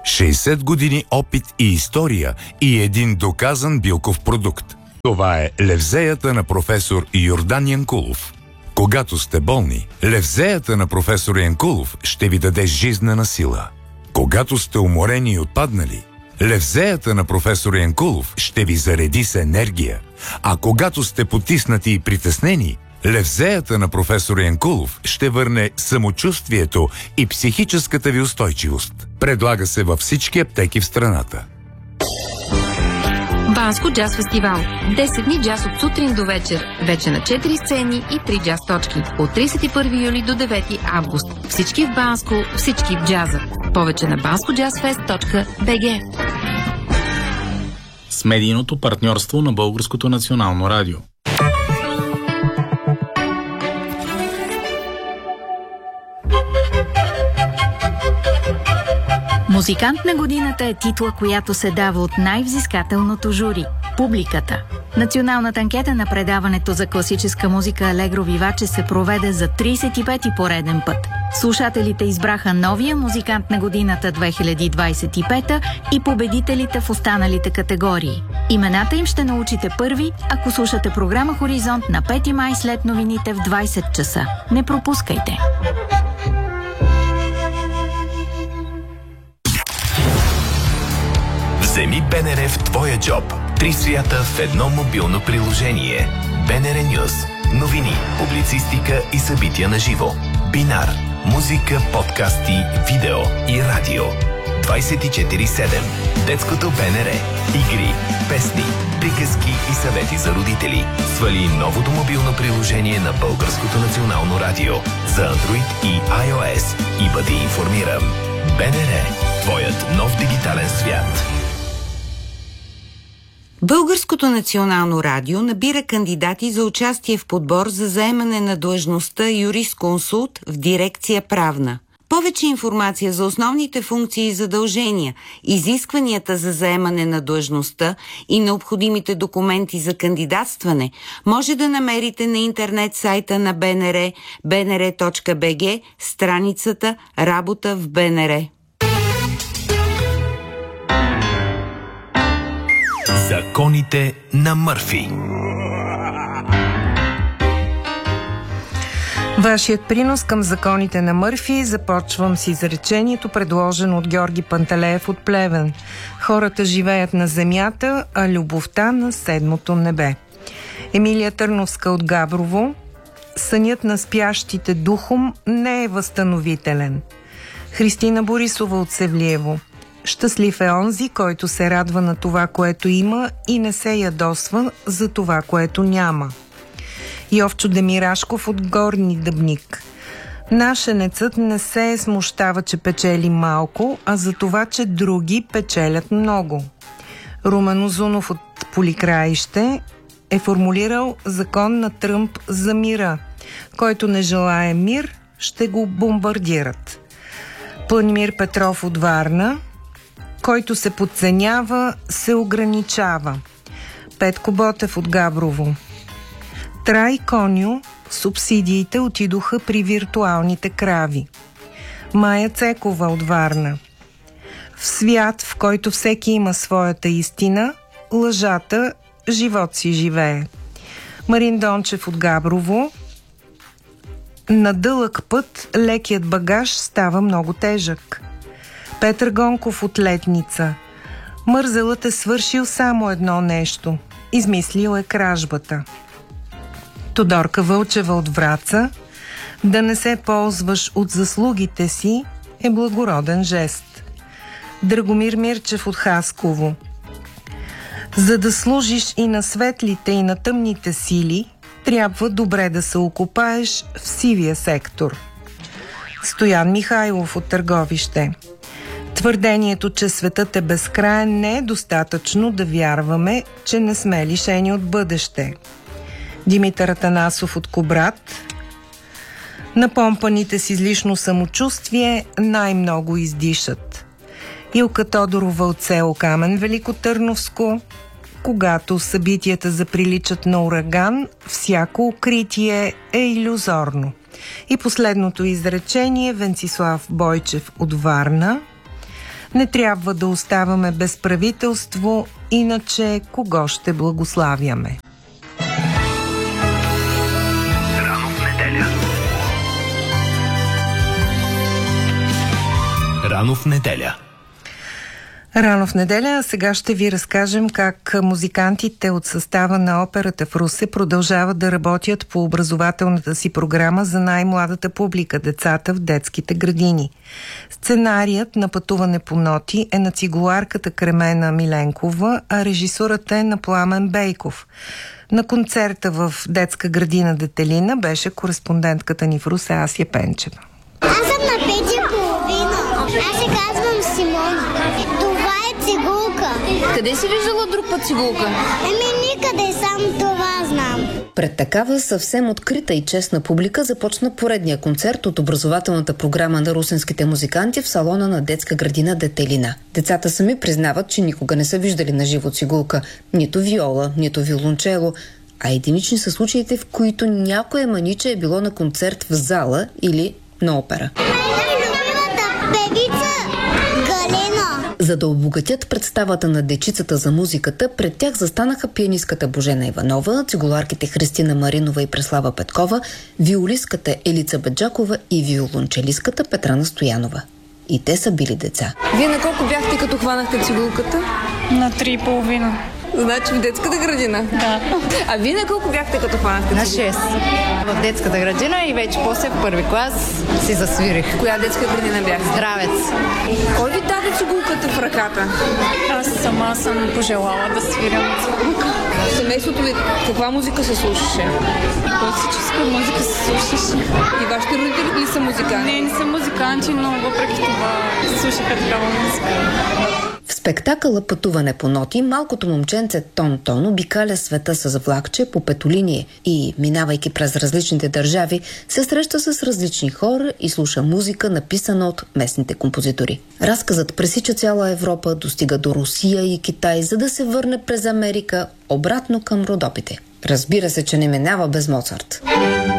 60 години опит и история и един доказан билков продукт. Това е левзеята на професор Йордан Янкулов. Когато сте болни, левзеята на професор Янкулов ще ви даде жизнена сила. Когато сте уморени и отпаднали, левзеята на професор Янкулов ще ви зареди с енергия. А когато сте потиснати и притеснени, левзеята на професор Янкулов ще върне самочувствието и психическата ви устойчивост. Предлага се във всички аптеки в страната. Банско джаз фестивал. 10 дни джаз от сутрин до вечер. Вече на 4 сцени и 3 джаз точки. От 31 юли до 9 август. Всички в Банско, всички в джаза. Повече на banscojazzfest.bg. С медийното партньорство на Българското национално радио. Музикант на годината е титла, която се дава от най-взискателното жури – публиката. Националната анкета на предаването за класическа музика Алегро Виваче се проведе за 35-ти пореден път. Слушателите избраха новия музикант на годината 2025 и победителите в останалите категории. Имената им ще научите първи, ако слушате програма Хоризонт на 5 май след новините в 20 часа. Не пропускайте! Вземи БНР в твоя джоб. 3 свята в едно мобилно приложение. БНР Нюз. Новини, публицистика и събития на живо. Бинар. Музика, подкасти, видео и радио. 24/7. Детското БНР. Игри, песни, приказки и съвети за родители. Свали новото мобилно приложение на Българското национално радио за Android и iOS и бъди информиран. БНР. Твоят нов дигитален свят. Българското национално радио набира кандидати за участие в подбор за заемане на длъжността юрисконсулт в дирекция правна. Повече информация за основните функции и задължения, изискванията за заемане на длъжността и необходимите документи за кандидатстване може да намерите на интернет сайта на БНР, bnr.bg, страницата Работа в БНР. Законите на Мърфи. Вашият принос към законите на Мърфи започвам с изречението, предложено от Георги Панталеев от Плевен. Хората живеят на земята, а любовта на седмото небе. Емилия Търновска от Габрово. Сънят на спящите духом не е възстановителен. Христина Борисова от Севлиево. Щастлив е онзи, който се радва на това, което има и не се ядосва за това, което няма. Йовчо Демирашков от Горни Дъбник. Нашенецът не се смущава, че печели малко, а за това, че други печелят много. Румен Озунов от Поликраище е формулирал закон на Тръмп за мира. Който не желае мир, ще го бомбардират. Планимир Петров от Варна. Който се подценява, се ограничава. Петко Ботев от Габрово. Трай Коню, субсидиите отидоха при виртуалните крави. Майя Цекова от Варна. В свят, в който всеки има своята истина, лъжата живот си живее. Марин Дончев от Габрово. На дълъг път лекият багаж става много тежък. Петър Гонков от Летница. Мързелът е свършил само едно нещо. Измислил е кражбата. Тодорка Вълчева от Враца. Да не се ползваш от заслугите си е благороден жест. Драгомир Мирчев от Хасково. За да служиш и на светлите, и на тъмните сили, трябва добре да се окопаеш в сивия сектор. Стоян Михайлов от Търговище. Твърдението, че светът е безкраен, не е достатъчно да вярваме, че не сме лишени от бъдеще. Димитър Атанасов от Кобрат. Напомпаните с излишно самочувствие най-много издишат. Илка Тодорова от село Камен Великотърновско. Когато събитията заприличат на ураган, всяко укритие е илюзорно. И последното изречение, Венцислав Бойчев от Варна. Не трябва да оставаме без правителство, иначе кого ще благославяме? Рано в неделя. Рано в неделя. Рано в неделя, сега ще ви разкажем как музикантите от състава на операта в Русе продължават да работят по образователната си програма за най-младата публика – децата в детските градини. Сценарият на Пътуване по ноти е на цигуларката Кремена Миленкова, а режисурата е на Пламен Бейков. На концерта в детска градина Детелина беше кореспондентката ни в Русе Асия Пенчева. Аз съм на 5:30. Аз се казвам Симон. Това е цигулка. Къде си виждала друг път цигулка? Никъде, само това знам. Пред такава съвсем открита и честна публика започна поредния концерт от образователната програма на русенските музиканти в салона на детска градина Детелина. Децата сами признават, че никога не са виждали на живо цигулка, нито виола, нито виолончело, а единични са случаите, в които някое маниче е било на концерт в зала или на опера. За да обогатят представата на дечицата за музиката, пред тях застанаха пианистката Божена Иванова, цигуларките Христина Маринова и Преслава Петкова, виолистката Елица Баджакова и виолончелистката Петрана Стоянова. И те са били деца. Вие на колко бяхте, като хванахте цигулката? На 3,5. Значи в детската градина? Да. А вие на колко бяхте, като хванахте цигулката? На 6. В детската градина и вече после в първи клас си засвирих. Коя детска градина бях? Здравец. Кой ви даде цигулката в ръката? Аз сама съм пожелала да свирям цигулка. В семейството ви каква музика се слушаше? Класическа музика се слушаше. И вашите родители ли са музиканти? Не са музиканти, но въпреки това слушаха такава музика. В спектакъла Пътуване по ноти малкото момченце Тон обикаля света с влакче по петолиние и, минавайки през различните държави, се среща с различни хора и слуша музика, написана от местните композитори. Разказът пресича цяла Европа, достига до Русия и Китай, за да се върне през Америка обратно към Родопите. Разбира се, че не минава без Моцарт.